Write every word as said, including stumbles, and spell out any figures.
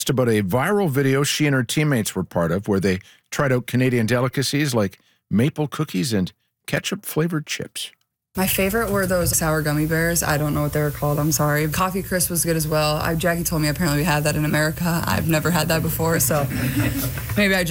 about a viral video she and her teammates were part of where they tried out Canadian delicacies like maple cookies and ketchup-flavored chips. My favorite were those sour gummy bears. I don't know what they were called. I'm sorry. Coffee Crisp was good as well. I, Jackie told me apparently we had that in America. I've never had that before, so maybe I just